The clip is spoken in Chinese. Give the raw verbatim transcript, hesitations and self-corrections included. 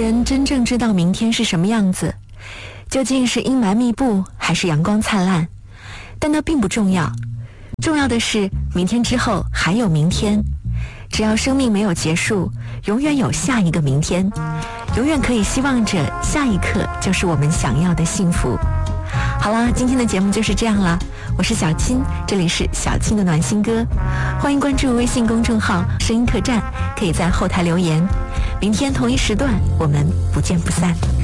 人真正知道明天是什么样子，究竟是阴霾密布还是阳光灿烂，但那并不重要，重要的是明天之后还有明天。只要生命没有结束，永远有下一个明天，永远可以希望着下一刻就是我们想要的幸福。好了，今天的节目就是这样了，我是小青，这里是小青的暖心歌，欢迎关注微信公众号声音客栈，可以在后台留言。明天同一时段我们不见不散。